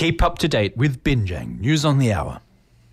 Keep up to date with Binjang News on the Hour.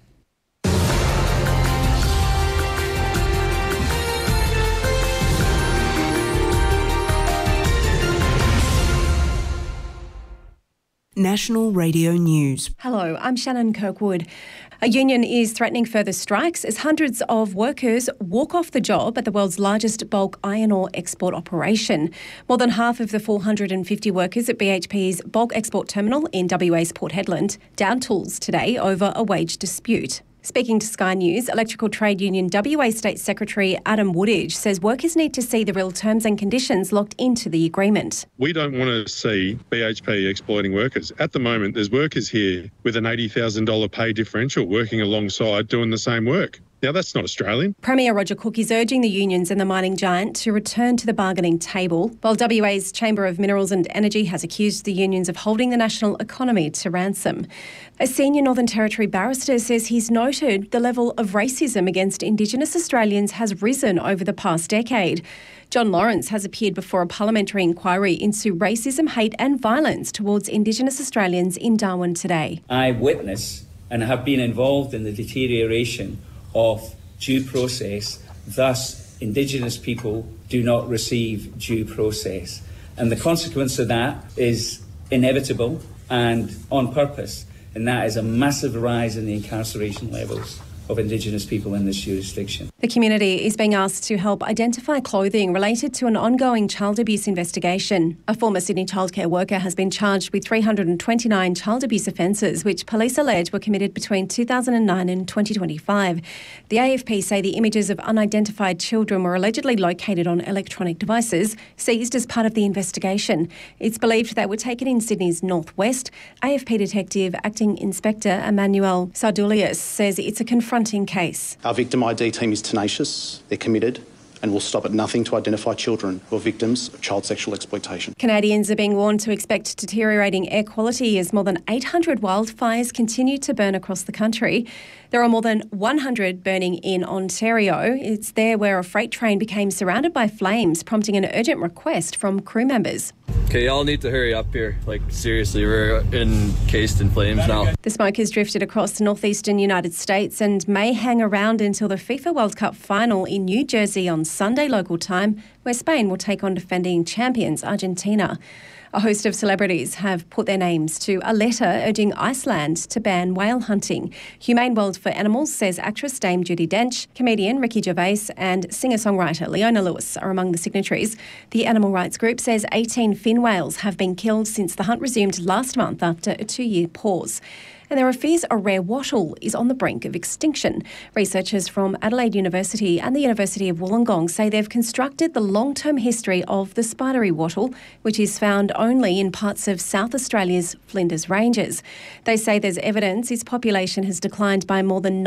National Radio News. Hello, I'm Shannon Kirkwood. A union is threatening further strikes as hundreds of workers walk off the job at the world's largest bulk iron ore export operation. More than half of the 450 workers at BHP's bulk export terminal in WA's Port Hedland down tools today over a wage dispute. Speaking to Sky News, Electrical Trade Union WA State Secretary Adam Woodage says workers need to see the real terms and conditions locked into the agreement. We don't want to see BHP exploiting workers. At the moment, there's workers here with an $80,000 pay differential working alongside doing the same work. Now, that's not Australian. Premier Roger Cook is urging the unions and the mining giant to return to the bargaining table, while WA's Chamber of Minerals and Energy has accused the unions of holding the national economy to ransom. A senior Northern Territory barrister says he's noted the level of racism against Indigenous Australians has risen over the past decade. John Lawrence has appeared before a parliamentary inquiry into racism, hate and violence towards Indigenous Australians in Darwin today. I witness and have been involved in the deterioration of due process. Thus, Indigenous people do not receive due process. And the consequence of that is inevitable and on purpose, and that is a massive rise in the incarceration levels of Indigenous people in this jurisdiction. The community is being asked to help identify clothing related to an ongoing child abuse investigation. A former Sydney childcare worker has been charged with 329 child abuse offences, which police allege were committed between 2009 and 2025. The AFP say the images of unidentified children were allegedly located on electronic devices, seized as part of the investigation. It's believed they were taken in Sydney's northwest. AFP Detective Acting Inspector Emmanuel Sardulius says it's a confronting case. Our victim ID team is tenacious, they're committed, and will stop at nothing to identify children who are victims of child sexual exploitation. Canadians are being warned to expect deteriorating air quality as more than 800 wildfires continue to burn across the country. There are more than 100 burning in Ontario. It's there where a freight train became surrounded by flames, prompting an urgent request from crew members. Okay, y'all need to hurry up here. Like, seriously, we're encased in flames now. The smoke has drifted across the northeastern United States and may hang around until the FIFA World Cup final in New Jersey on Sunday local time, where Spain will take on defending champions Argentina. A host of celebrities have put their names to a letter urging Iceland to ban whale hunting. Humane World for Animals says actress Dame Judi Dench, comedian Ricky Gervais and singer-songwriter Leona Lewis are among the signatories. The animal rights group says 18 fin whales have been killed since the hunt resumed last month after a 2-year pause. And there are fears a rare wattle is on the brink of extinction. Researchers from Adelaide University and the University of Wollongong say they've constructed the long-term history of the spidery wattle, which is found only in parts of South Australia's Flinders Ranges. They say there's evidence its population has declined by more than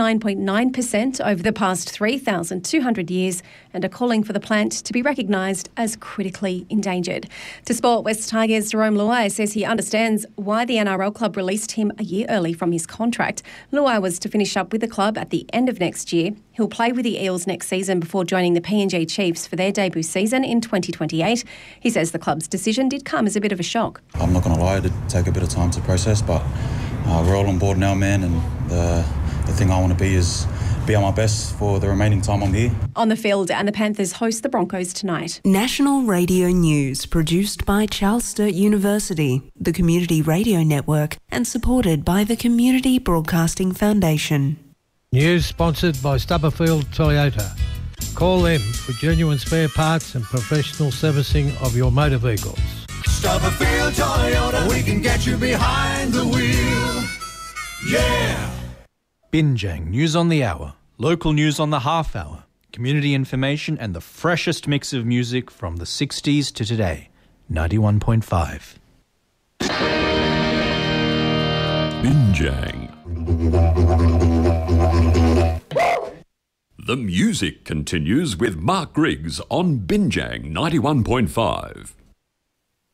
99.9% over the past 3,200 years and are calling for the plant to be recognised as critically endangered. To sport, West Tigers' Jerome Luai says he understands why the NRL club released him a year early from his contract. Luai was to finish up with the club at the end of next year. He'll play with the Eels next season before joining the PNG Chiefs for their debut season in 2028. He says the club's decision did come as a bit of a shock. I'm not going to lie, it did take a bit of time to process, but we're all on board now, man, and the thing I want to be is be at my best for the remaining time I'm here. On the field, and the Panthers host the Broncos tonight. National Radio News, produced by Charles Sturt University, the Community Radio Network, and supported by the Community Broadcasting Foundation. News sponsored by Stubberfield Toyota. Call them for genuine spare parts and professional servicing of your motor vehicles. Stubberfield Toyota, we can get you behind the wheel. Yeah! Binjang News on the Hour, local news on the half hour, community information and the freshest mix of music from the 60s to today. 91.5. Binjang. The music continues with Mark Griggs on Binjang 91.5.